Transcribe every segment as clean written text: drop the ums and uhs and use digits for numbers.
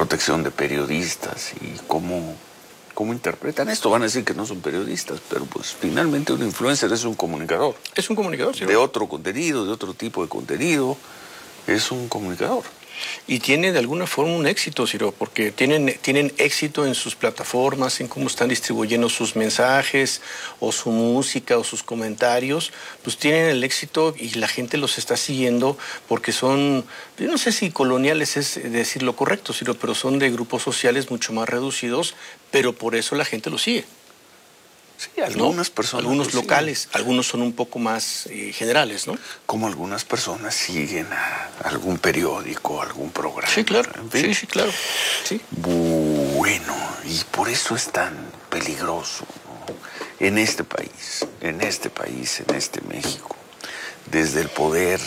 protección de periodistas y cómo interpretan esto. Van a decir que no son periodistas, pero pues finalmente un influencer es un comunicador. Es un comunicador, sí. De otro contenido, de otro tipo de contenido, es un comunicador. Y tiene de alguna forma un éxito, Ciro, porque tienen éxito en sus plataformas, en cómo están distribuyendo sus mensajes, o su música, o sus comentarios, pues tienen el éxito y la gente los está siguiendo porque son, yo no sé si coloniales es decir lo correcto, Ciro, pero son de grupos sociales mucho más reducidos, pero por eso la gente los sigue. Sí, algunas personas. Algunos locales, algunos son un poco más generales, ¿no? Como algunas personas siguen a algún periódico, algún programa. Sí, claro. En fin. Sí, claro. Sí. Bueno, y por eso es tan peligroso, ¿no? En este país, en este México, desde el poder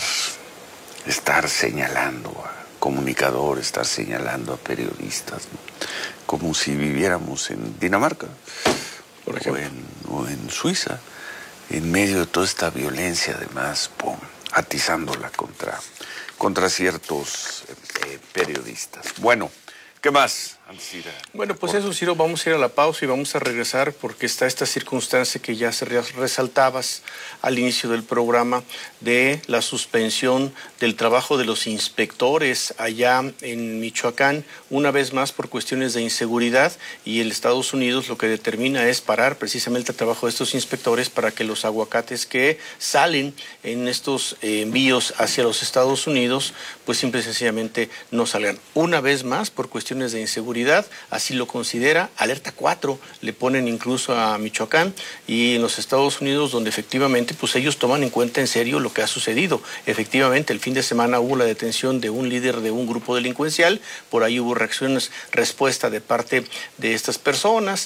estar señalando a comunicadores, estar señalando a periodistas, ¿no? Como si viviéramos en Dinamarca. Por ejemplo. O en Suiza, en medio de toda esta violencia, además, atizándola contra ciertos periodistas. Bueno, ¿qué más? Bueno, pues eso, Ciro, vamos a ir a la pausa y vamos a regresar porque está esta circunstancia que ya resaltabas al inicio del programa de la suspensión del trabajo de los inspectores allá en Michoacán, una vez más por cuestiones de inseguridad, y el Estados Unidos lo que determina es parar precisamente el trabajo de estos inspectores para que los aguacates que salen en estos envíos hacia los Estados Unidos, pues simple y sencillamente no salgan. Una vez más por cuestiones de inseguridad, así lo considera, alerta 4 le ponen incluso a Michoacán y en los Estados Unidos, donde efectivamente pues ellos toman en cuenta en serio lo que ha sucedido. Efectivamente, el fin de semana hubo la detención de un líder de un grupo delincuencial, por ahí hubo respuesta de parte de estas personas,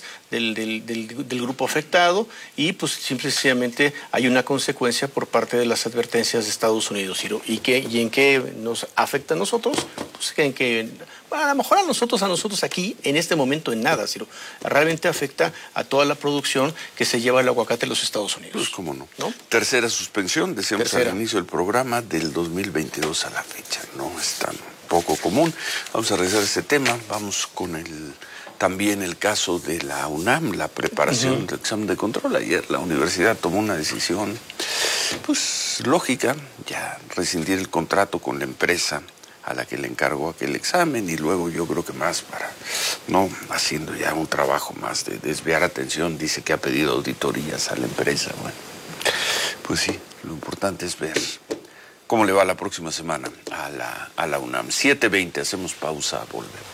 del grupo afectado, y pues simplemente hay una consecuencia por parte de las advertencias de Estados Unidos, Ciro. ¿Y en qué nos afecta a nosotros? Pues en que a lo mejor a nosotros aquí, en este momento, en nada, Ciro. Realmente afecta a toda la producción que se lleva el aguacate en los Estados Unidos. Pues cómo no. Tercera suspensión, decíamos al inicio del programa, del 2022 a la fecha. No es tan poco común. Vamos a revisar este tema. Vamos con también el caso de la UNAM, la preparación del examen de control. Ayer la universidad tomó una decisión, pues, lógica, ya rescindir el contrato con la empresa a la que le encargó aquel examen, y luego yo creo que más para, no, haciendo ya un trabajo más de desviar atención, dice que ha pedido auditorías a la empresa. Bueno, pues sí, lo importante es ver cómo le va la próxima semana a la UNAM. 7:20, hacemos pausa, volvemos.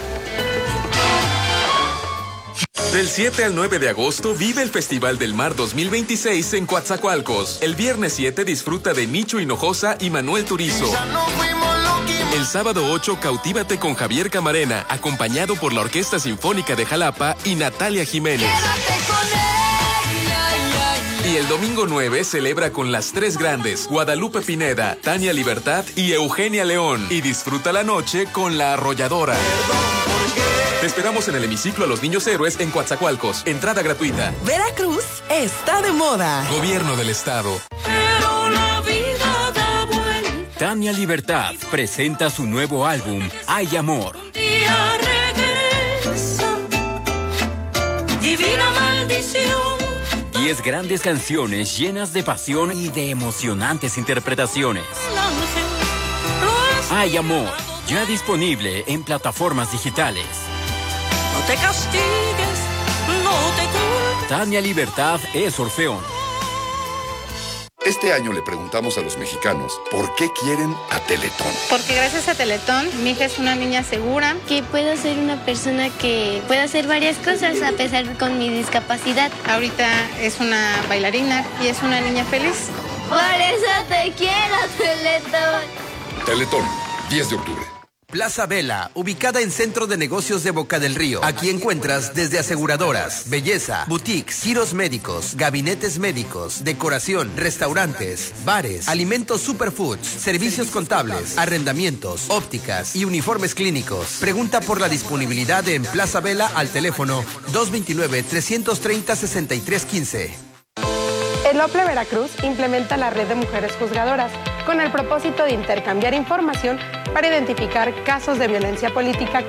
Del 7 al 9 de agosto vive el Festival del Mar 2026 en Coatzacoalcos. El viernes 7 disfruta de Micho Hinojosa y Manuel Turizo. El sábado 8 cautívate con Javier Camarena, acompañado por la Orquesta Sinfónica de Jalapa y Natalia Jiménez. Y el domingo 9 celebra con las tres grandes, Guadalupe Pineda, Tania Libertad y Eugenia León. Y disfruta la noche con La Arrolladora. Te esperamos en el hemiciclo a los Niños Héroes en Coatzacoalcos. Entrada gratuita. Veracruz está de moda. Gobierno del Estado. Pero la vida da vuelta. Tania Libertad presenta su nuevo álbum, Hay Amor. Un día regresa. Divina maldición. 10 grandes canciones llenas de pasión y de emocionantes interpretaciones. Hay Amor, ya disponible en plataformas digitales. No te castigues, no te culpes. Tania Libertad es Orfeón. Este año le preguntamos a los mexicanos por qué quieren a Teletón. Porque gracias a Teletón, mi hija es una niña segura. Que puedo ser una persona que pueda hacer varias cosas a pesar con mi discapacidad. Ahorita es una bailarina y es una niña feliz. Por eso te quiero, Teletón. Teletón, 10 de octubre. Plaza Vela, ubicada en Centro de Negocios de Boca del Río. Aquí encuentras desde aseguradoras, belleza, boutiques, giros médicos, gabinetes médicos, decoración, restaurantes, bares, alimentos superfoods, servicios contables, arrendamientos, ópticas y uniformes clínicos. Pregunta por la disponibilidad en Plaza Vela al teléfono 229-330-6315. El OPLE Veracruz implementa la red de mujeres juzgadoras con el propósito de intercambiar información para identificar casos de violencia política